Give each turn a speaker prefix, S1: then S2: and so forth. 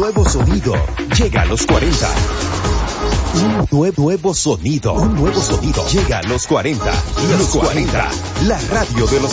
S1: nuevo sonido llega a los 40. Un nuevo sonido llega a los 40. Y a los 40, la radio de los